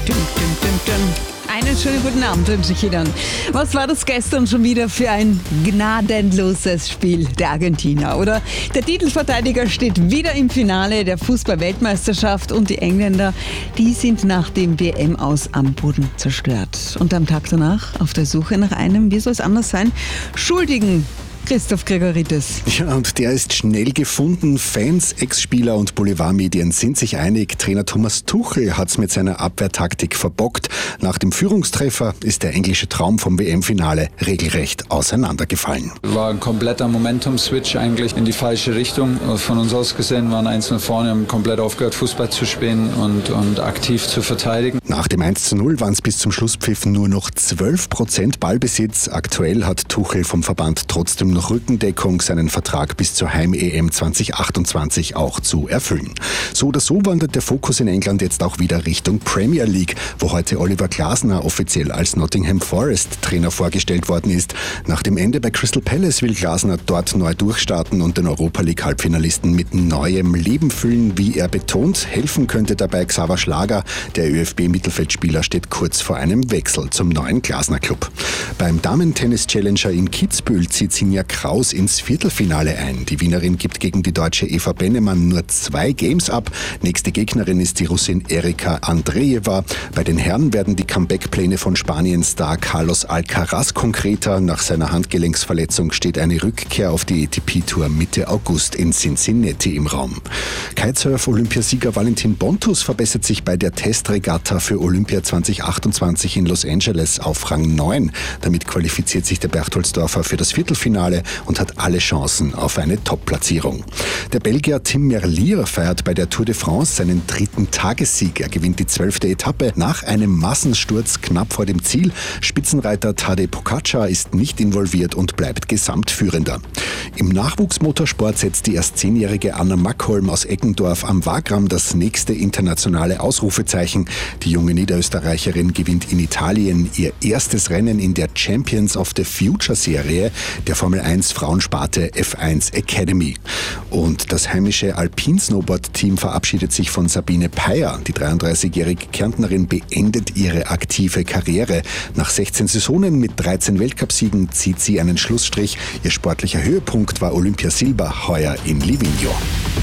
Dum, dum, dum, dum. Einen schönen guten Abend wünsche ich Ihnen. Was war das gestern schon wieder für ein gnadenloses Spiel der Argentinier, oder? Der Titelverteidiger steht wieder im Finale der Fußball-Weltmeisterschaft und die Engländer, die sind nach dem WM-Aus am Boden zerstört. Und am Tag danach auf der Suche nach einem, wie soll es anders sein, Schuldigen. Christoph Gregoritis. Ja, und der ist schnell gefunden. Fans, Ex-Spieler und Boulevardmedien sind sich einig. Trainer Thomas Tuchel hat's mit seiner Abwehrtaktik verbockt. Nach dem Führungstreffer ist der englische Traum vom WM-Finale regelrecht auseinandergefallen. War ein kompletter Momentum-Switch eigentlich in die falsche Richtung. Von uns aus gesehen waren 1-0 vorne, haben komplett aufgehört, Fußball zu spielen und aktiv zu verteidigen. Nach dem 1:0 waren es bis zum Schlusspfiff nur noch 12% Ballbesitz. Aktuell hat Tuchel vom Verband trotzdem noch Rückendeckung, seinen Vertrag bis zur Heim-EM 2028 auch zu erfüllen. So oder so wandert der Fokus in England jetzt auch wieder Richtung Premier League, wo heute Oliver Glasner offiziell als Nottingham Forest Trainer vorgestellt worden ist. Nach dem Ende bei Crystal Palace will Glasner dort neu durchstarten und den Europa League Halbfinalisten mit neuem Leben füllen. Wie er betont, helfen könnte dabei Xaver Schlager. Der ÖFB-Mittelfeldspieler steht kurz vor einem Wechsel zum neuen Glasner Club. Beim Damen-Tennis-Challenger in Kitzbühel zieht Sinja Kraus ins Viertelfinale ein. Die Wienerin gibt gegen die Deutsche Eva Bennemann nur 2 Games ab. Nächste Gegnerin ist die Russin Erika Andreeva. Bei den Herren werden die Comeback-Pläne von Spanien-Star Carlos Alcaraz konkreter. Nach seiner Handgelenksverletzung steht eine Rückkehr auf die ATP-Tour Mitte August in Cincinnati im Raum. Kitesurf-Olympiasieger Valentin Bontus verbessert sich bei der Testregatta für Olympia 2028 in Los Angeles auf Rang 9. Damit qualifiziert sich der Berchtoldsdorfer für das Viertelfinale und hat alle Chancen auf eine Top-Platzierung. Der Belgier Tim Merlier feiert bei der Tour de France seinen 3. Tagessieg. Er gewinnt die 12. Etappe nach einem Massensturz knapp vor dem Ziel. Spitzenreiter Tadej Pogačar ist nicht involviert und bleibt Gesamtführender. Im Nachwuchsmotorsport setzt die erst 10-jährige Anna Mackholm aus Eggendorf am Wagram das nächste internationale Ausrufezeichen. Die junge Niederösterreicherin gewinnt in Italien ihr erstes Rennen in der Champions of the Future Serie der Formel 1 Frauensparte F1 Academy. Und das heimische Alpin-Snowboard-Team verabschiedet sich von Sabine Peyer. Die 33-jährige Kärntnerin beendet ihre aktive Karriere. Nach 16 Saisonen mit 13 Weltcupsiegen zieht sie einen Schlussstrich. Ihr sportlicher Höhepunkt war Olympiasilber heuer in Livigno.